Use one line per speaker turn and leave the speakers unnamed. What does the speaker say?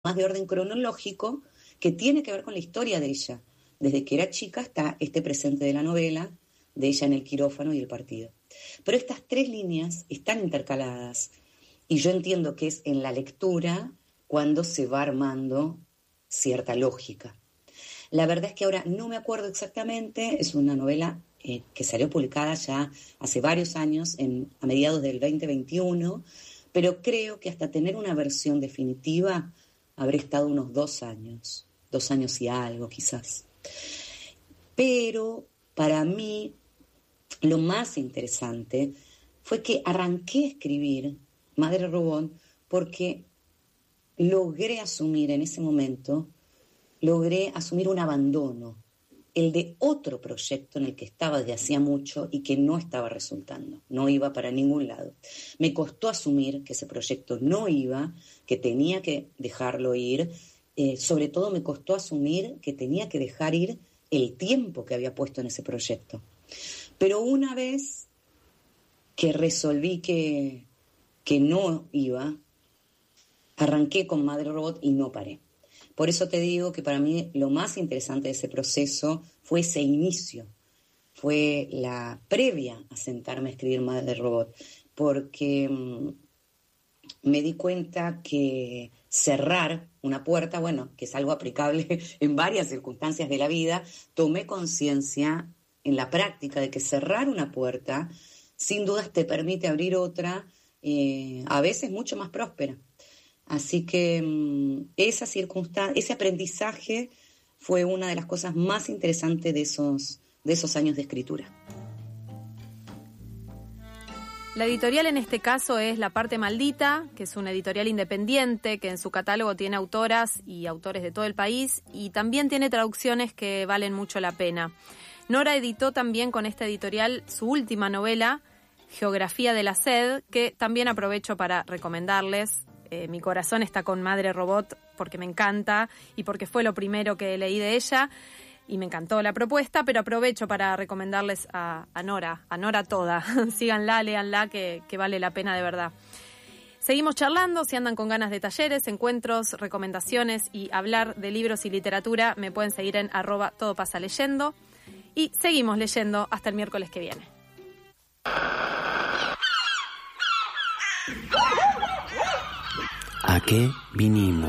más de orden cronológico que tiene que ver con la historia de ella, desde que era chica hasta este presente de la novela, de ella en el quirófano y el partido. Pero estas tres líneas están intercaladas y yo entiendo que es en la lectura cuando se va armando cierta lógica. La verdad es que ahora no me acuerdo exactamente, es una novela que salió publicada ya hace varios años, a mediados del 2021, pero creo que hasta tener una versión definitiva habré estado unos 2 años y algo quizás. Pero para mí lo más interesante fue que arranqué a escribir Madre Robot porque logré asumir en ese momento, un abandono, el de otro proyecto en el que estaba desde hacía mucho y que no estaba resultando, no iba para ningún lado. Me costó asumir que ese proyecto no iba, que tenía que dejarlo ir, sobre todo me costó asumir que tenía que dejar ir el tiempo que había puesto en ese proyecto. Pero una vez que resolví que no iba, arranqué con Madre Robot y no paré. Por eso te digo que para mí lo más interesante de ese proceso fue ese inicio, fue la previa a sentarme a escribir Madre Robot, porque me di cuenta que cerrar una puerta, bueno, que es algo aplicable en varias circunstancias de la vida, tomé conciencia en la práctica de que cerrar una puerta sin dudas te permite abrir otra, a veces mucho más próspera. Así que esa circunstancia, ese aprendizaje fue una de las cosas más interesantes de esos años de escritura.
La editorial en este caso es La Parte Maldita, que es una editorial independiente que en su catálogo tiene autoras y autores de todo el país y también tiene traducciones que valen mucho la pena. Nora editó también con esta editorial su última novela, Geografía de la Sed, que también aprovecho para recomendarles. Mi corazón está con Madre Robot porque me encanta y porque fue lo primero que leí de ella y me encantó la propuesta, pero aprovecho para recomendarles a Nora toda. Síganla, léanla, que vale la pena de verdad. Seguimos charlando, si andan con ganas de talleres, encuentros, recomendaciones y hablar de libros y literatura, me pueden seguir en @todopasaleyendo y seguimos leyendo hasta el miércoles que viene.
¿A qué vinimos?